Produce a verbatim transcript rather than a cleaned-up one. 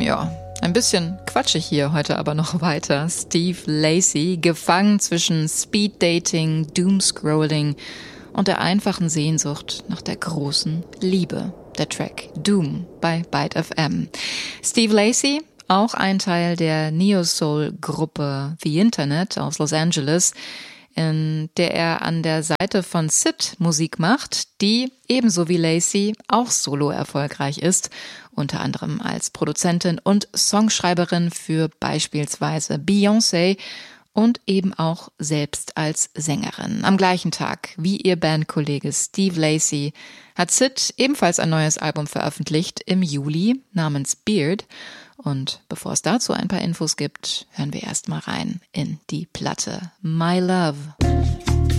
Ja, ein bisschen quatschig hier heute aber noch weiter. Steve Lacy, gefangen zwischen Speeddating, Doomscrolling und der einfachen Sehnsucht nach der großen Liebe. Der Track Doom bei Byte F M. Steve Lacy, auch ein Teil der Neo-Soul-Gruppe The Internet aus Los Angeles, in der er an der Seite von Syd Musik macht, die ebenso wie Lacy auch solo erfolgreich ist, unter anderem als Produzentin und Songschreiberin für beispielsweise Beyoncé und eben auch selbst als Sängerin. Am gleichen Tag wie ihr Bandkollege Steve Lacy hat Syd ebenfalls ein neues Album veröffentlicht im Juli namens Beard. Und bevor es dazu ein paar Infos gibt, hören wir erstmal rein in die Platte My Love.